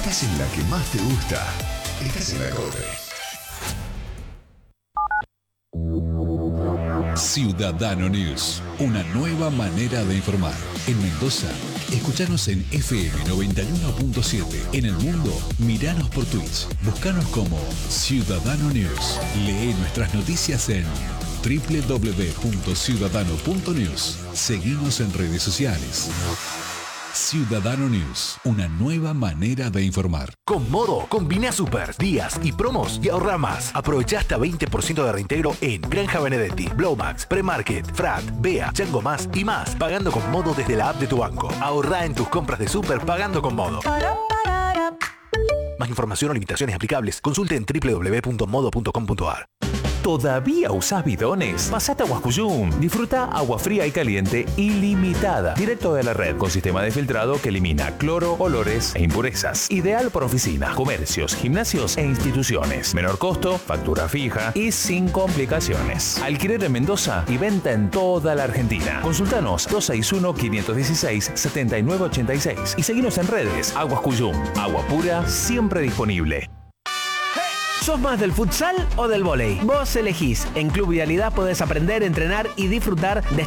estás en la que más te gusta. Estás en la Corre. Ciudadano News, una nueva manera de informar. En Mendoza, escuchanos en FM 91.7. En el mundo, miranos por Twitch. Búscanos como Ciudadano News. Lee nuestras noticias en www.ciudadano.news. Seguimos en redes sociales. Ciudadano News, una nueva manera de informar. Con Modo, combina super, días y promos y ahorra más. Aprovecha hasta 20% de reintegro en Granja Benedetti, Blowmax, Premarket, Frat, Bea, Chango Más y más, pagando con Modo desde la app de tu banco. Ahorra en tus compras de super pagando con Modo. Más información o limitaciones aplicables, consulte en www.modo.com.ar. ¿Todavía usás bidones? Pasate a Huascuyum. Disfruta agua fría y caliente ilimitada, directo de la red, con sistema de filtrado que elimina cloro, olores e impurezas. Ideal para oficinas, comercios, gimnasios e instituciones. Menor costo, factura fija y sin complicaciones. Alquiler en Mendoza y venta en toda la Argentina. Consultanos 261-516-7986 y seguinos en redes. Huascuyum. Agua pura, siempre disponible. ¿Sos más del futsal o del vóley? Vos elegís. En Club Vialidad podés aprender, entrenar y disfrutar de